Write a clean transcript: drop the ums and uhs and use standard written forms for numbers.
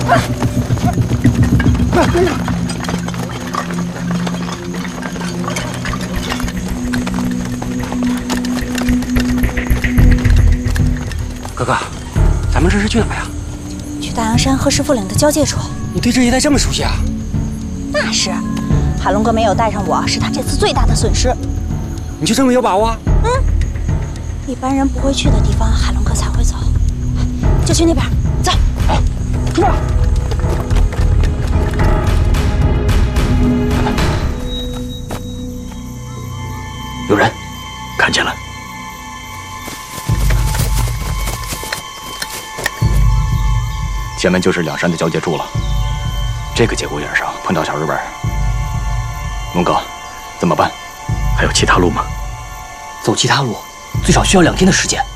快跟上！哥哥，咱们这是去哪呀？ 去大洋山和石斧岭的交界处。 你对这一带这么熟悉啊？ 那是，海龙哥没有带上我，是他这次最大的损失。 你就这么有把握？ 嗯，一般人不会去的地方，海龙哥才会走。就去那边，走。 好，出发。 有人，看见了。前面就是两山的交界处了。这个节骨眼上碰到小日本，龙哥，怎么办？还有其他路吗？ 走其他路，最少需要2天的时间。